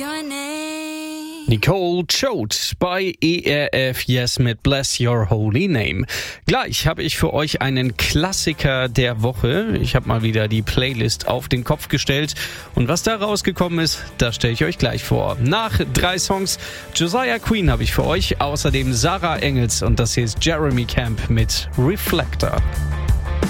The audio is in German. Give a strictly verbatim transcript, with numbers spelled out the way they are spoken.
Nicole Choate bei E R F Yes mit Bless Your Holy Name. Gleich habe ich für euch einen Klassiker der Woche. Ich habe mal wieder die Playlist auf den Kopf gestellt und was da rausgekommen ist, das stelle ich euch gleich vor. Nach drei Songs Josiah Queen habe ich für euch, außerdem Sarah Engels und das hier ist Jeremy Camp mit Reflector.